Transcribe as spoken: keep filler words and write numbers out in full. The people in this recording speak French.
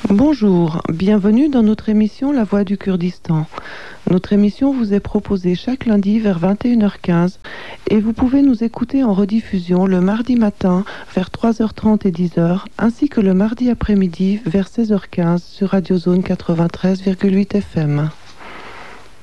Bonjour, bienvenue dans notre émission La Voix du Kurdistan. Notre émission vous est proposée chaque lundi vers vingt et une heures quinze et vous pouvez nous écouter en rediffusion le mardi matin vers trois heures trente et dix heures ainsi que le mardi après-midi vers seize heures quinze sur Radio Zone quatre-vingt-treize virgule huit F M.